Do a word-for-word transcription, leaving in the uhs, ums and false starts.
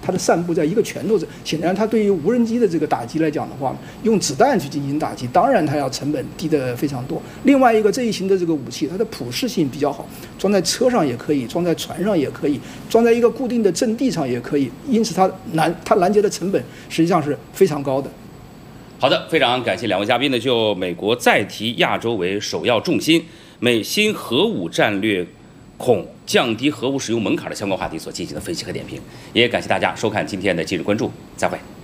它的散布在一个拳头，显然它对于无人机的这个打击来讲的话，用子弹去进行打击，当然它要成本低得非常多。另外一个这一型的这个武器，它的普适性比较好，装在车上也可以，装在船上也可以，装在一个固定的阵地上也可以，因此它拦它拦截的成本实际上是非常高的。 好的，非常感谢两位嘉宾呢，就美国再提亚洲为首要重心，美新核武战略恐降低核武使用门槛的相关话题所进行的分析和点评，也感谢大家收看今天的今日关注，再会。